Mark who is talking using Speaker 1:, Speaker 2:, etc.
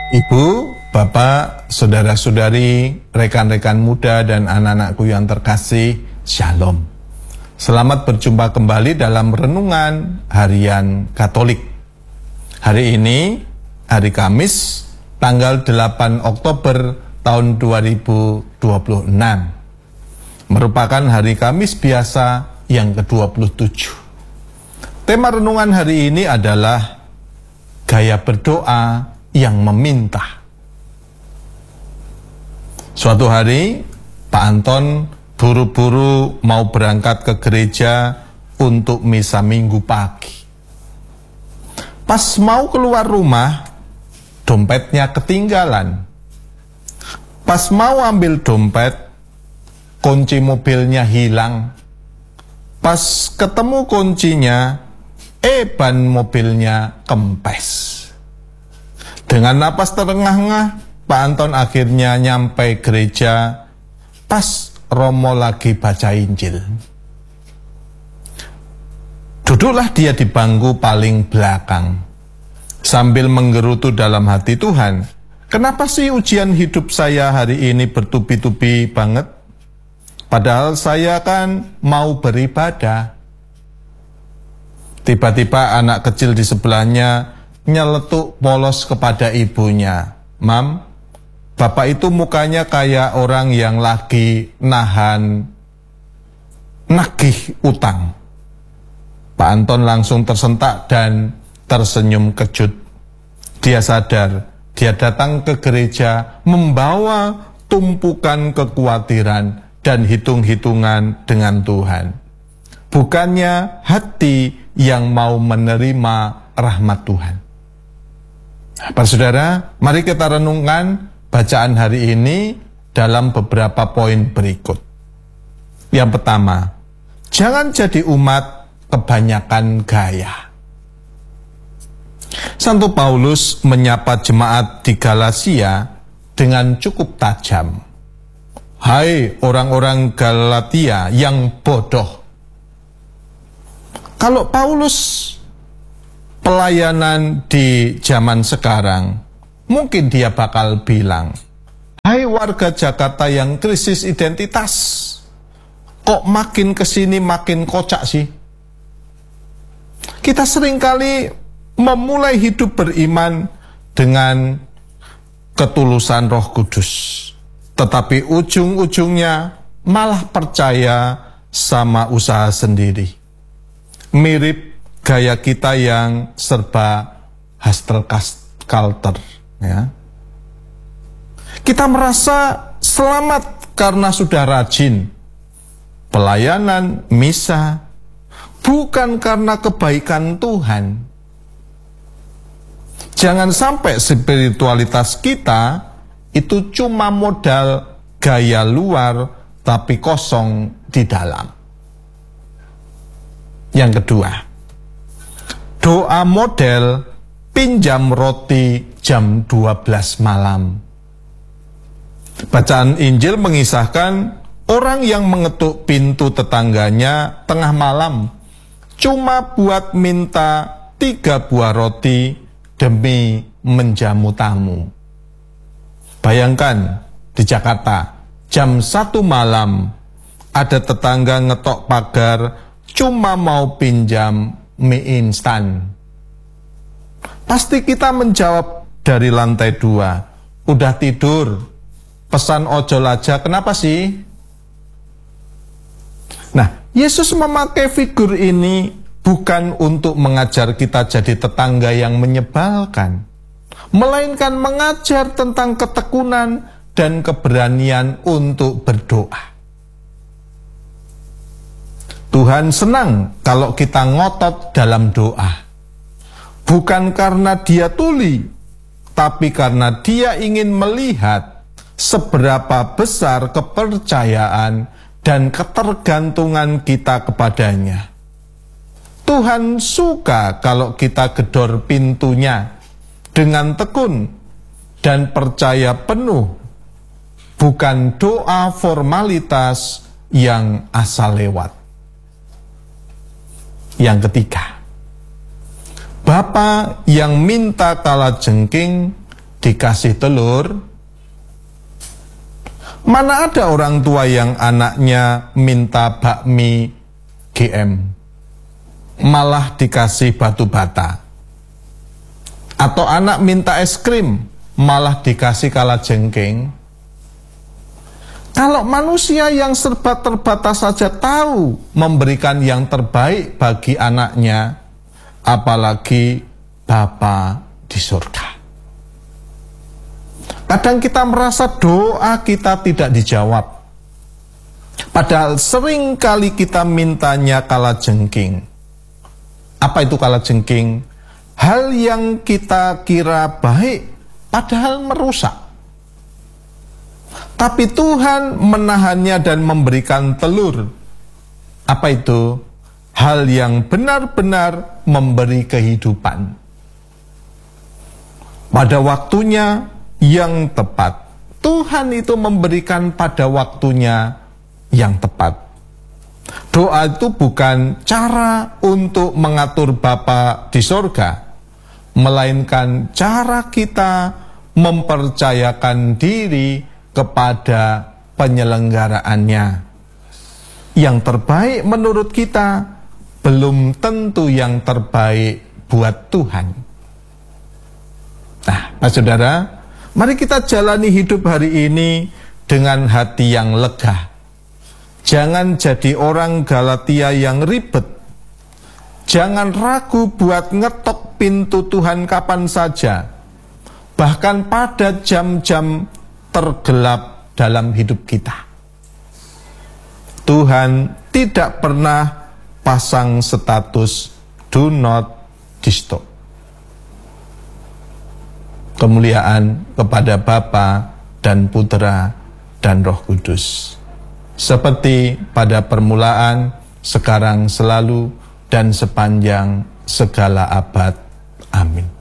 Speaker 1: Ibu, Bapak, saudara-saudari, rekan-rekan muda dan anak-anakku yang terkasih, Shalom. Selamat berjumpa kembali dalam Renungan Harian Katolik. Hari ini, hari Kamis, tanggal 8 Oktober tahun 2026. Merupakan hari Kamis biasa yang ke-27. Tema renungan hari ini adalah gaya berdoa yang meminta. Suatu hari, Pak Anton buru-buru mau berangkat ke gereja untuk misa minggu pagi. Pas mau keluar rumah, dompetnya ketinggalan. Pas mau ambil dompet, kunci mobilnya hilang. Pas ketemu kuncinya, ban mobilnya kempes. Dengan napas terengah-engah, Pak Anton akhirnya nyampe gereja pas Romo lagi baca Injil. Duduklah dia di bangku paling belakang, sambil menggerutu dalam hati, Tuhan, kenapa sih ujian hidup saya hari ini bertubi-tubi banget? Padahal saya kan mau beribadah. Tiba-tiba anak kecil di sebelahnya nyeletuk polos kepada ibunya. Mam, bapak itu mukanya kayak orang yang lagi nagih utang. Pak Anton langsung tersentak dan tersenyum kejut. Dia sadar, dia datang ke gereja membawa tumpukan kekhawatiran dan hitung-hitungan dengan Tuhan. Bukannya hati yang mau menerima rahmat Tuhan. Para saudara, mari kita renungkan bacaan hari ini dalam beberapa poin berikut. Yang pertama, jangan jadi umat kebanyakan gaya. Santo Paulus menyapa jemaat di Galatia dengan cukup tajam. Hai orang-orang Galatia yang bodoh. Kalau Paulus pelayanan di zaman sekarang, mungkin dia bakal bilang, hai warga Jakarta yang krisis identitas, kok makin kesini makin kocak sih? Kita seringkali memulai hidup beriman dengan ketulusan Roh Kudus, tetapi ujung-ujungnya malah percaya sama usaha sendiri. Mirip gaya kita yang serba hustle culture, ya. Kita merasa selamat karena sudah rajin pelayanan misa, bukan karena kebaikan Tuhan. Jangan sampai spiritualitas kita itu cuma modal gaya luar tapi kosong di dalam. Yang kedua, doa model pinjam roti jam 12 malam. Bacaan Injil mengisahkan orang yang mengetuk pintu tetangganya tengah malam cuma buat minta 3 buah roti demi menjamu tamu. Bayangkan di Jakarta jam 1 malam ada tetangga ngetok pagar cuma mau pinjam mie instan. Pasti kita menjawab dari lantai 2, udah tidur, pesan ojol aja, kenapa sih? Nah, Yesus memakai figur ini bukan untuk mengajar kita jadi tetangga yang menyebalkan, melainkan mengajar tentang ketekunan dan keberanian untuk berdoa. Tuhan senang kalau kita ngotot dalam doa. Bukan karena dia tuli, tapi karena dia ingin melihat seberapa besar kepercayaan dan ketergantungan kita kepadanya. Tuhan suka kalau kita gedor pintunya dengan tekun dan percaya penuh, bukan doa formalitas yang asal lewat. Yang ketiga, Bapa yang minta kalajengking dikasih telur? Mana ada orang tua yang anaknya minta bakmi GM, malah dikasih batu bata? Atau anak minta es krim, malah dikasih kalajengking? Kalau manusia yang serba terbatas saja tahu memberikan yang terbaik bagi anaknya, apalagi Bapa di surga. Kadang kita merasa doa kita tidak dijawab, padahal sering kali kita mintanya kalajengking. Apa itu kalajengking? Hal yang kita kira baik, padahal merusak. Tapi Tuhan menahannya dan memberikan telur. Apa itu? Hal yang benar-benar memberi kehidupan. Pada waktunya yang tepat, Tuhan itu memberikan pada waktunya yang tepat. Doa itu bukan cara untuk mengatur Bapa di surga, melainkan cara kita mempercayakan diri kepada penyelenggaraannya. Yang terbaik menurut kita belum tentu yang terbaik buat Tuhan. Nah, Pak Saudara, mari kita jalani hidup hari ini dengan hati yang lega. Jangan jadi orang Galatia yang ribet. Jangan ragu buat ngetok pintu Tuhan kapan saja, bahkan pada jam-jam tergelap dalam hidup kita. Tuhan tidak pernah pasang status do not disturb. Kemuliaan kepada Bapa dan Putra dan Roh Kudus, seperti pada permulaan, sekarang, selalu, dan sepanjang segala abad. Amin.